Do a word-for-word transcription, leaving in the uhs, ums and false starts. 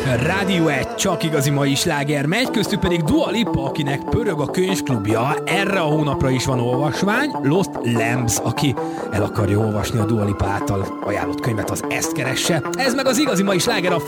Rádió egy csak igazi mai sláger megy, köztük pedig Dua Lipa, akinek pörög a könyvklubja. Erre a hónapra is van olvasmány. Lost Lambs, aki el akarja olvasni a Dua Lipa által ajánlott könyvet, az ezt keresse. Ez meg az igazi mai sláger, a